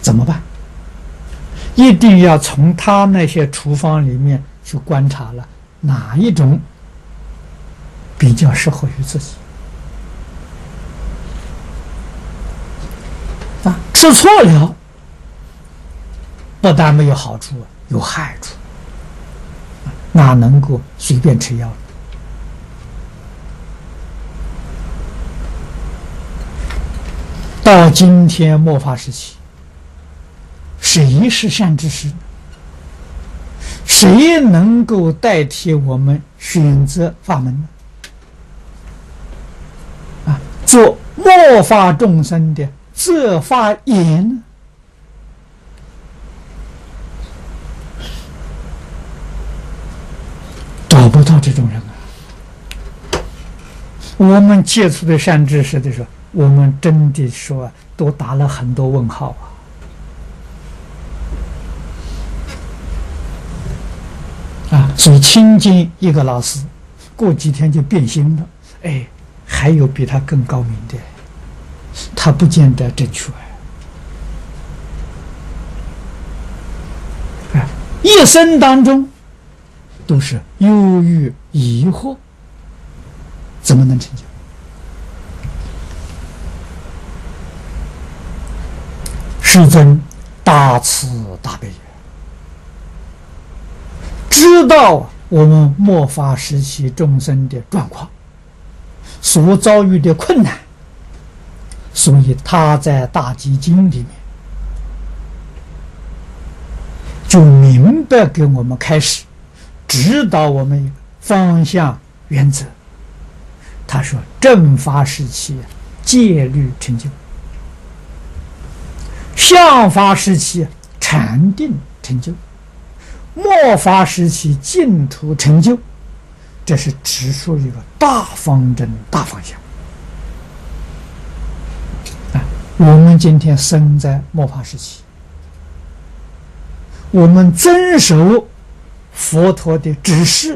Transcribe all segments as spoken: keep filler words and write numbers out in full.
怎么办？一定要从他那些处方里面去观察了哪一种比较适合于自己啊！吃错了，不但没有好处，有害处，哪能够随便吃药？到今天末法时期，谁是善知识呢？谁能够代替我们选择法门呢？啊，做末法众生的责法言呢？找不到这种人啊！我们接触的善知识的时候，我们真的说都打了很多问号啊！啊，所以亲近一个老师，过几天就变心了。哎，还有比他更高明的，他不见得正确。啊，一生当中都是忧郁疑惑，怎么能成就？世尊大慈大悲，知道我们末法时期众生的状况，所遭遇的困难，所以他在大集经里面就明白给我们开始指导我们一个方向原则。他说正法时期戒律成就，相法时期禅定成就，末法时期净土成就，这是指出一个大方针、大方向。啊，我们今天生在末法时期，我们遵守佛陀的指示，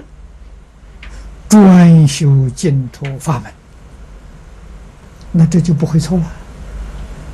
专修净土法门，那这就不会错了。